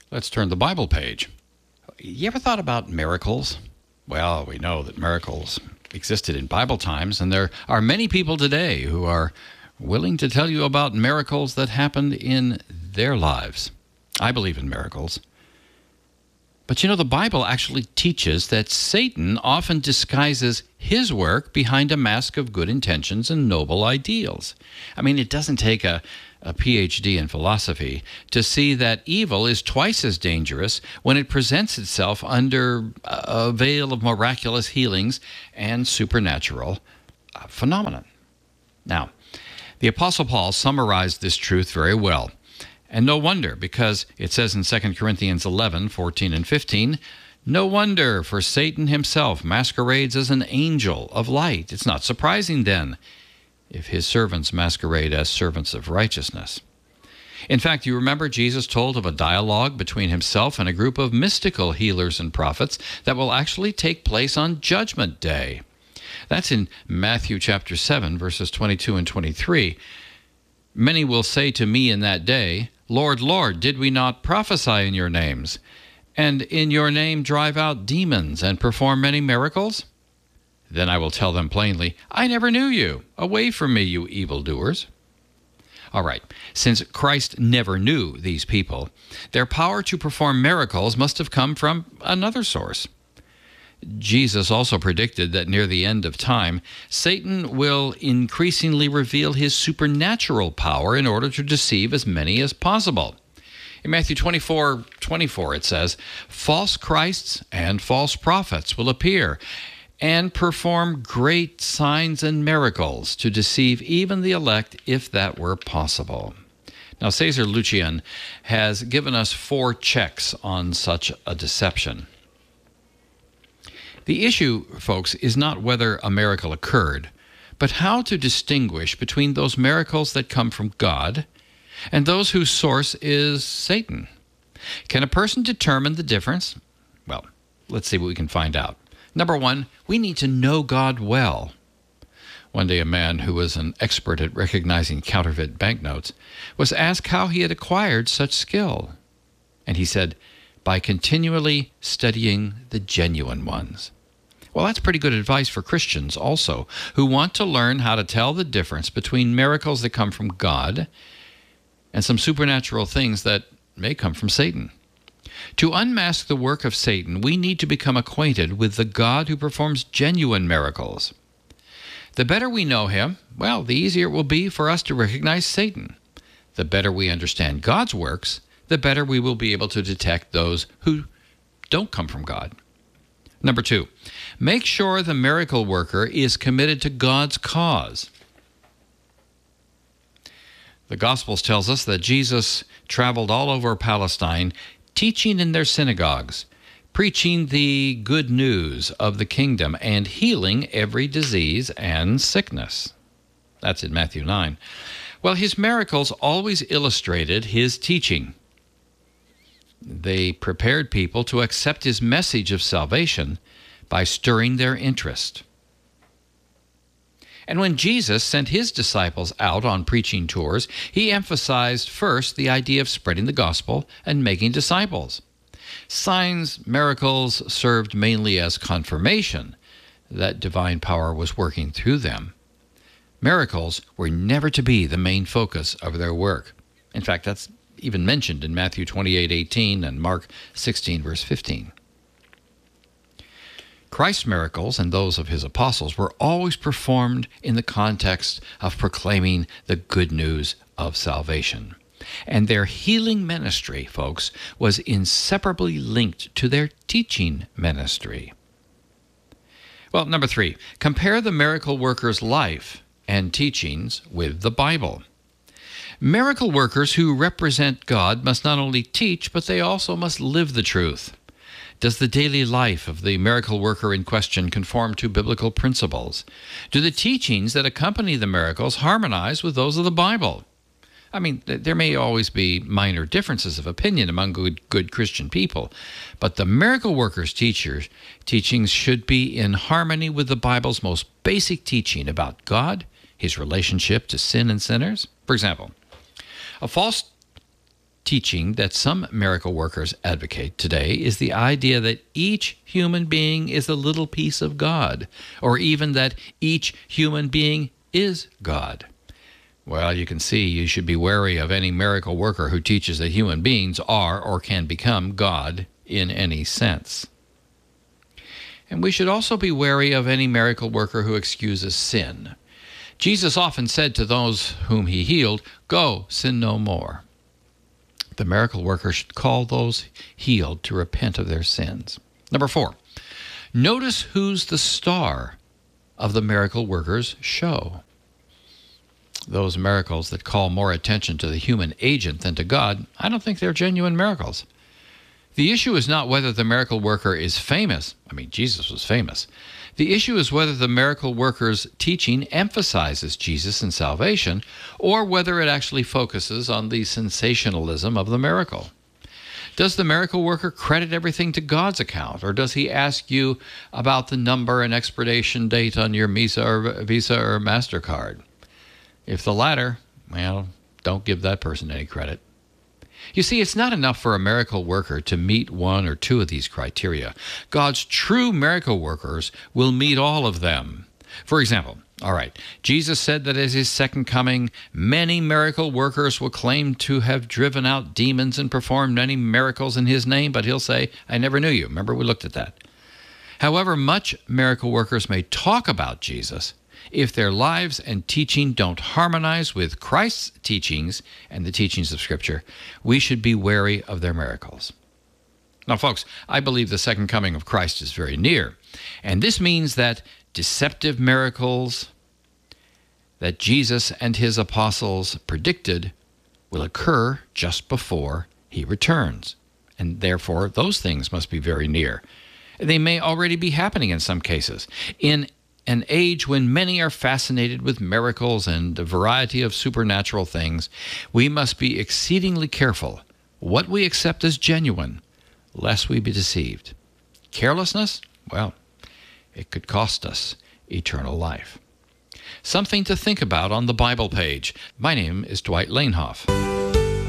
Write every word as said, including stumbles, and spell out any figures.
Let's turn the Bible page. You ever thought about miracles? Well, we know that miracles existed in Bible times, and there are many people today who are willing to tell you about miracles that happened in their lives. I believe in miracles. But you know, the Bible actually teaches that Satan often disguises his work behind a mask of good intentions and noble ideals. I mean, it doesn't take a, a P H D in philosophy to see that evil is twice as dangerous when it presents itself under a veil of miraculous healings and supernatural uh, phenomenon. Now, the Apostle Paul summarized this truth very well. And no wonder, because it says in Second Corinthians eleven, fourteen and fifteen, no wonder, for Satan himself masquerades as an angel of light. It's not surprising then if his servants masquerade as servants of righteousness. In fact, you remember Jesus told of a dialogue between himself and a group of mystical healers and prophets that will actually take place on Judgment Day. That's in Matthew chapter seven, verses twenty-two and twenty-three. Many will say to me in that day, Lord, Lord, did we not prophesy in your names, and in your name drive out demons and perform many miracles? Then I will tell them plainly, I never knew you. Away from me, you evildoers. All right, since Christ never knew these people, their power to perform miracles must have come from another source. Jesus also predicted that near the end of time, Satan will increasingly reveal his supernatural power in order to deceive as many as possible. In Matthew twenty-four twenty-four, it says, false Christs and false prophets will appear and perform great signs and miracles to deceive even the elect, if that were possible. Now, Cesar Lucian has given us four checks on such a deception. The issue, folks, is not whether a miracle occurred, but how to distinguish between those miracles that come from God and those whose source is Satan. Can a person determine the difference? Well, let's see what we can find out. Number one, we need to know God well. One day, a man who was an expert at recognizing counterfeit banknotes was asked how he had acquired such skill. And he said, by continually studying the genuine ones. Well, that's pretty good advice for Christians also, who want to learn how to tell the difference between miracles that come from God and some supernatural things that may come from Satan. To unmask the work of Satan, we need to become acquainted with the God who performs genuine miracles. The better we know him, well, the easier it will be for us to recognize Satan. The better we understand God's works, the better we will be able to detect those who don't come from God. Number two, make sure the miracle worker is committed to God's cause. The Gospels tells us that Jesus traveled all over Palestine, teaching in their synagogues, preaching the good news of the kingdom, and healing every disease and sickness. That's in Matthew nine. Well, his miracles always illustrated his teaching. They prepared people to accept his message of salvation by stirring their interest. And when Jesus sent his disciples out on preaching tours, he emphasized first the idea of spreading the gospel and making disciples. Signs, miracles served mainly as confirmation that divine power was working through them. Miracles were never to be the main focus of their work. In fact, that's even mentioned in Matthew twenty-eight eighteen and Mark sixteen, verse fifteen. Christ's miracles and those of his apostles were always performed in the context of proclaiming the good news of salvation. And their healing ministry, folks, was inseparably linked to their teaching ministry. Well, number three, compare the miracle worker's life and teachings with the Bible. Miracle workers who represent God must not only teach, but they also must live the truth. Does the daily life of the miracle worker in question conform to biblical principles? Do the teachings that accompany the miracles harmonize with those of the Bible? I mean, there may always be minor differences of opinion among good, good Christian people, but the miracle worker's teachers, teachings should be in harmony with the Bible's most basic teaching about God, his relationship to sin and sinners. For example, a false teaching that some miracle workers advocate today is the idea that each human being is a little piece of God, or even that each human being is God. Well, you can see you should be wary of any miracle worker who teaches that human beings are or can become God in any sense. And we should also be wary of any miracle worker who excuses sin. Jesus often said to those whom he healed, "Go, sin no more." The miracle worker should call those healed to repent of their sins. Number four, notice who's the star of the miracle worker's show. Those miracles that call more attention to the human agent than to God, I don't think they're genuine miracles. The issue is not whether the miracle worker is famous. I mean, Jesus was famous. The issue is whether the miracle worker's teaching emphasizes Jesus and salvation, or whether it actually focuses on the sensationalism of the miracle. Does the miracle worker credit everything to God's account, or does he ask you about the number and expiration date on your Visa or, Visa or MasterCard? If the latter, well, don't give that person any credit. You see, it's not enough for a miracle worker to meet one or two of these criteria. God's true miracle workers will meet all of them. For example, all right, Jesus said that at his second coming, many miracle workers will claim to have driven out demons and performed many miracles in his name, but he'll say, "I never knew you." Remember, we looked at that. However much miracle workers may talk about Jesus, if their lives and teaching don't harmonize with Christ's teachings and the teachings of Scripture, we should be wary of their miracles. Now, folks, I believe the second coming of Christ is very near, and this means that deceptive miracles that Jesus and his apostles predicted will occur just before he returns, and therefore those things must be very near. They may already be happening in some cases. In an age when many are fascinated with miracles and a variety of supernatural things, we must be exceedingly careful what we accept as genuine, lest we be deceived. Carelessness? Well, it could cost us eternal life. Something to think about on the Bible page. My name is Dwight Lanehoff.